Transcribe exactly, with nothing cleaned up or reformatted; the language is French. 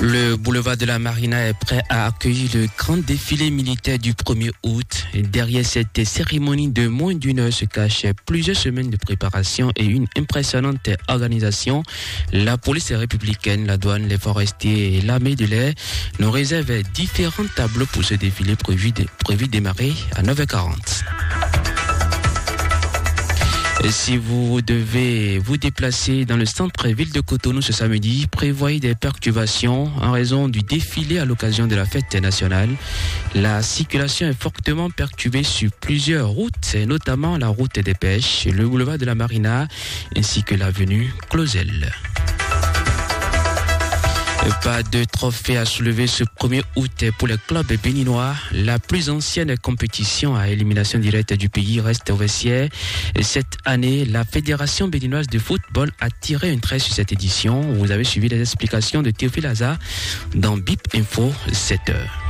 Le boulevard de la Marina est prêt à accueillir le grand défilé militaire du premier août. Derrière cette cérémonie de moins d'une heure se cachent plusieurs semaines de préparation et une impressionnante organisation. La police républicaine, la douane, les forestiers et l'armée de l'air nous réservent différents tableaux pour ce défilé prévu, de, prévu démarrer à neuf heures quarante. Si vous devez vous déplacer dans le centre-ville de Cotonou ce samedi, prévoyez des perturbations en raison du défilé à l'occasion de la fête nationale. La circulation est fortement perturbée sur plusieurs routes, notamment la route des Pêches, le boulevard de la Marina ainsi que l'avenue Clausel. Pas de trophée à soulever ce premier août pour le club béninois. La plus ancienne compétition à élimination directe du pays reste au vestiaire. Cette année, la Fédération béninoise de football a tiré un trait sur cette édition. Vous avez suivi les explications de Théophile Hazard dans B I P Info sept heures.